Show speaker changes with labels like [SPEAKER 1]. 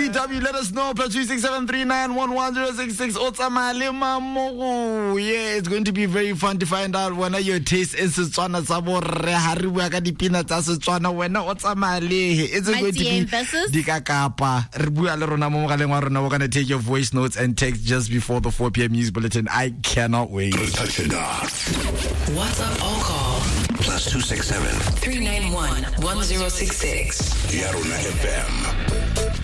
[SPEAKER 1] BW, let us know. +26739111066. Otsamale Mamogo. Yeah, it's going to be very fun to find out when your taste is Setswana Sabore Hariwa ka dipina tsa Setswana wena Otsamale. It's going to be Dikakapa. Re bua le rona mo mogaleng wa rona. We're going to take your voice notes and text just before the 4 p.m. news bulletin. I cannot wait.
[SPEAKER 2] Touch it off.
[SPEAKER 3] WhatsApp all call.
[SPEAKER 2] +267
[SPEAKER 3] 391 1066.
[SPEAKER 2] Yaruna FM.